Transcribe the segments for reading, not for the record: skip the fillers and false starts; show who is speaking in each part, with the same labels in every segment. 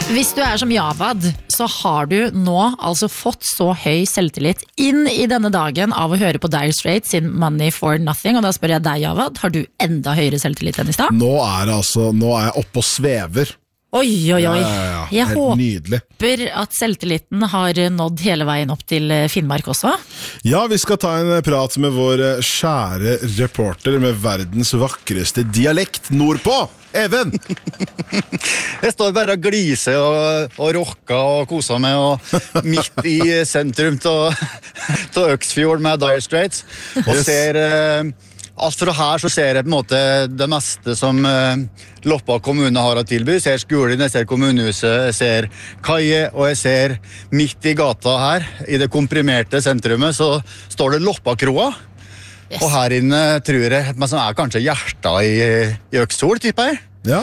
Speaker 1: Hvis du som Javad, så har du nå altså fått så høy selvtillit inn i denne dagen av å høre på Dire Straits sin Money for Nothing, og da spør jeg deg, Javad, har du enda høyere selvtillit enn i stad?
Speaker 2: Nå er jeg oppe og svever.
Speaker 1: Oi.
Speaker 2: Ja.
Speaker 1: Jeg håper
Speaker 2: nydelig.
Speaker 1: at selvtilliten har nådd hele veien opp til Finnmark også.
Speaker 2: Ja, vi skal ta en prat med vår kjære reporter med verdens vakreste dialekt nordpå. Even!
Speaker 3: Jeg står bare og gliser og rocker og koser meg og midt i sentrum til Øksfjord med Dire Straits og ser alt fra her så ser jeg på en måte det meste som Loppa kommune har å tilby. Jeg ser skolen, jeg ser kommunehuset, jeg ser kaie, og jeg ser midt i gata her, i det komprimerte sentrumet, så står det Loppa-kroa. Yes. Og her inne tror jeg, men som kanskje hjertet i Øksfjord, tipper jeg.
Speaker 2: Ja.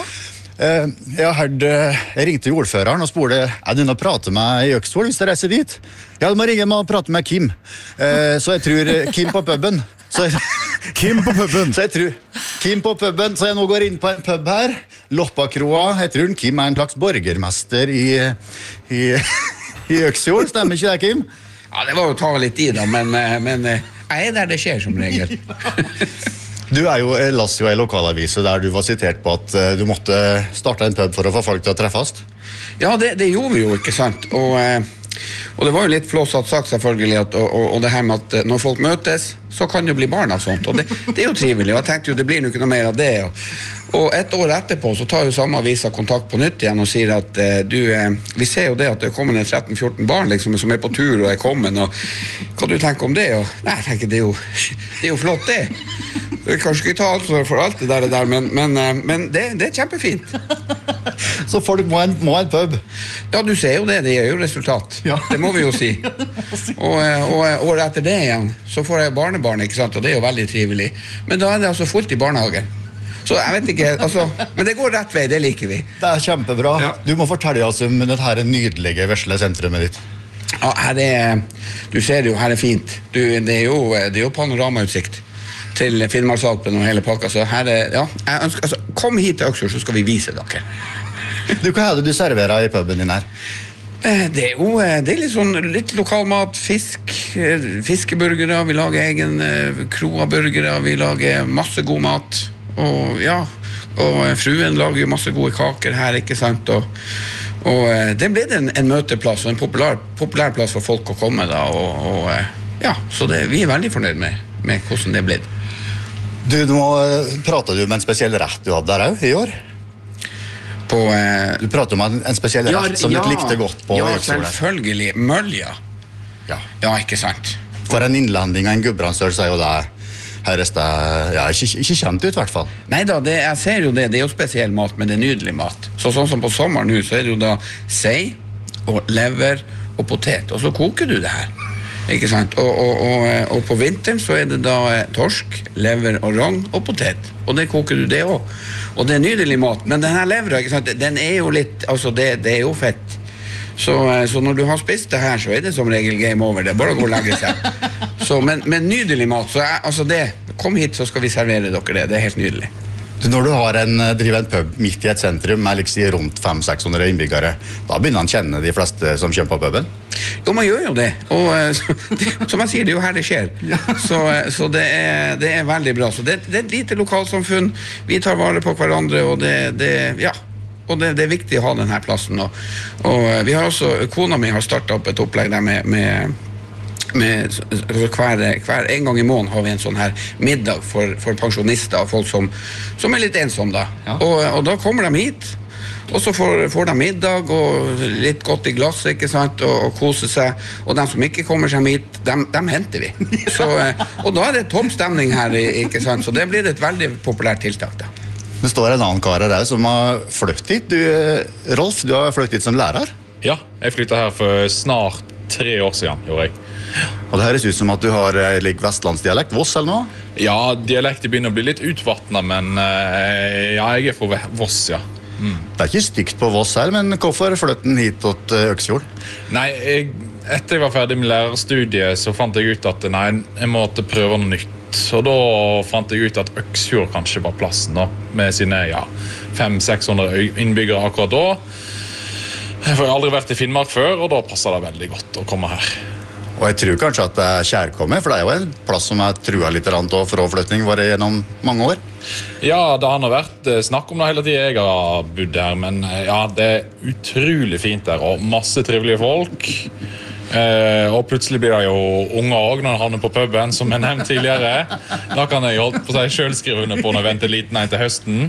Speaker 3: Jeg ringte ordføreren og spurte, du nå prate med i Øksfjord hvis jeg reiser dit? Ja, du må ringe og prate med Kim. Så jeg tror Kim på puben.
Speaker 2: Kim på puben.
Speaker 3: Så jeg tror Kim på puben, så jeg nå går inn på en pub her, Loppakroa. Jeg tror Kim en slags borgermester i Øksfjord, stemmer ikke det, Kim?
Speaker 4: Ja, det var jo å ta litt i da, men jeg der det skjer som regel.
Speaker 3: Du las jo i lokalavise der du var sitert på at du måtte starte en pub for å få folk til å treffes.
Speaker 4: Ja, det gjorde vi jo, ikke sant? Og det var jo litt flåsatt sagt selvfølgelig, og det her med at når folk møtes, så kan det bli barn og sånt, og det er jo trivelig, og jeg tenkte jo det blir ikke noe mer av det, og et år etterpå så tar jo samme avisa kontakt på nytt igjen og sier at vi ser jo det at det kommer 13-14 barn liksom, som på tur og kommet, og hva du tenker om det? Nei, jeg tenker det er jo flott det. Vi kanskje ikke ta ansvar for alt det der, men det er kjempefint.
Speaker 3: Så folk må en pub?
Speaker 4: Ja, du ser jo det er jo resultat. Ja. Det må vi jo si. Og året etter det igjen, så får jeg barnebarn, ikke sant? Og det er jo veldig trivelig. Men da det altså fullt i barnehagen. Så jeg vet ikke, altså, men det går rett vei, det liker vi. Det er kjempebra. Ja. Du må fortelle oss om dette nydelige vesle sentrumet ditt. Ja, du ser det jo, her fint. Det er jo panoramautsikt til Finnmarksalpen og hele pakka, så her jeg ønsker, altså, kom hit til Øksfjord, så skal vi vise dere. Hva er det du serverer i puben din her? Det er litt sånn litt lokalmat, fiskeburgere, vi lager egen kroaburgere, vi lager masse god mat, og fruen lager jo masse gode kaker her, ikke sant, og det ble en møteplass og en populær plass for folk å komme da, så vi veldig fornøyd med hvordan det ble. Nå prater du med en spesiell rett du hadde der også, i år? Du prater om en spesiell rett som du likte godt på Øksfjord. Ja, selvfølgelig, mølja. Ja, ikke sant. For en innlanding av en Gudbrandsdøl, så jo det høres det ikke kjent ut i hvert fall. Neida, jeg ser jo det er jo spesiell mat, men det er nydelig mat. Sånn som på sommeren nå, så det jo da sei og lever og potet, og så koker du det her. Ikke sant? Og på vinteren så det da torsk, lever og rogn og potet. Og det koker du det også. Og det er nydelig mat. Men denne leveren, ikke sant? Den er jo litt, altså det er jo fett. Så når du har spist det her, så det som regel game over. Det bare å gå og legge seg. Men nydelig mat. Så kom hit, så skal vi servere dere det. Det er helt nydelig. Når du driver en pub midt i et sentrum med liksom rundt 500-600 innbyggere, da begynner han kjenne de fleste som kommer på puben? Jo, man gjør jo det. Og som jeg sier, det er jo her det skjer. Så det er veldig bra. Så det er et lite lokalsamfunn. Vi tar vare på hverandre, og det er viktig å ha denne plassen. Og vi har også, kona mi har startet opp et opplegg der med hver en gang i måneden har vi en sånn her middag for pensjonister og folk som litt ensomme da. Ja. Og da kommer de hit, og så får de middag og litt godt i glass, ikke sant, og koser seg. Og de som ikke kommer seg hit, dem henter vi. Og da det topp stemning her, ikke sant, så det blir et veldig populært tiltak da. Det står en annen kar her som har flyttet hit. Rolf, du har flyttet hit som lærer?
Speaker 5: Ja, jeg flyttet her for snart 3 år siden, gjorde jeg.
Speaker 3: Og det høres ut som at du har vestlandsdialekt, Voss eller noe?
Speaker 5: Ja, dialektet begynner å bli litt utvattnet, men jeg er fra Voss, ja.
Speaker 3: Det er ikke stygt på Voss her, men hvorfor flyttet den hit til Øksfjord?
Speaker 5: Nei, etter jeg var ferdig med lærerstudiet, så fant jeg ut at jeg måtte prøve noe nytt. Og da fant jeg ut at Øksfjord kanskje var plassen da, med sine 500-600 innbyggere akkurat da. Jeg har aldri vært i Finnmark før, og da passer det veldig godt å komme her.
Speaker 3: Og jeg tror kanskje at det kjærkommet, for det jo en plass som trua litt til fraflytting var gjennom mange år.
Speaker 5: Ja, det har vært snakk om det hele tiden jeg har bodd her, men ja, det utrolig fint der, og masse trivelige folk. Og plutselig blir det jo unge også når han havner på puben, som jeg nevnte tidligere. Da kan jeg holde på seg selv skrive under på når jeg venter liten en til høsten.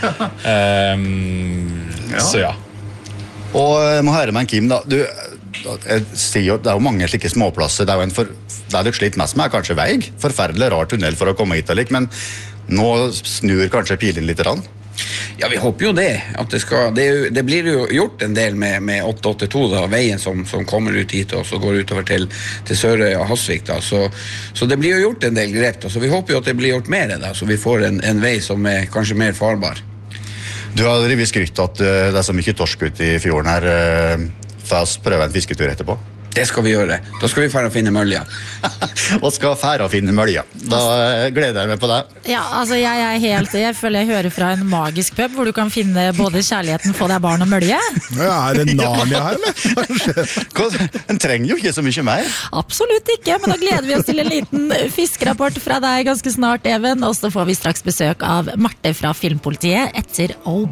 Speaker 5: Så ja. Og
Speaker 3: jeg må høre med en Kim da, jeg sier jo, det jo mange slike småplasser, det du slitt mest med kanskje vei, forferdelig rar tunnel for å komme hit, men nå snur kanskje pilen litt rann.
Speaker 6: Ja, vi håper jo det, at det blir jo gjort en del med 882 da, veien som kommer ut hit og så går utover til Sørøy og Hasvik da, så det blir jo gjort en del grep da, så vi håper jo at det blir gjort mer da, så vi får en vei som kanskje mer farbar.
Speaker 3: Du har drivet skrytt at det så mye torsk ut i fjorden her, for oss prøve en fisketur etterpå.
Speaker 6: Det skal vi gjøre. Da skal vi fære og finne mølja.
Speaker 3: Og skal fære og finne mølja. Da gleder jeg meg på det.
Speaker 1: Ja, altså jeg føler jeg hører fra en magisk pub hvor du kan finne både kjærligheten, få deg barn og mølje.
Speaker 2: Ja, det Narnia her, eller?
Speaker 3: En trenger jo ikke så mye mer.
Speaker 1: Absolutt ikke, men da gleder vi oss til en liten fiskerapport fra deg ganske snart, Even. Og så får vi straks besøk av Marte fra Filmpolitiet etter Oh